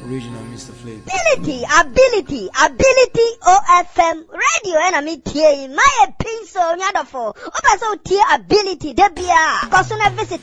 Original Mr. Flavor. Ability OFM radio and me tie my pencil nyadofo. Opa so tie ability debia. Cause na visit